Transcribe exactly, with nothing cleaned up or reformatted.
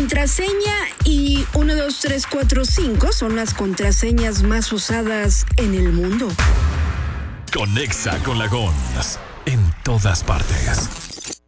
contraseña y uno, dos, tres, cuatro, cinco son las contraseñas más usadas en el mundo. Conexa con Lagón en todas partes.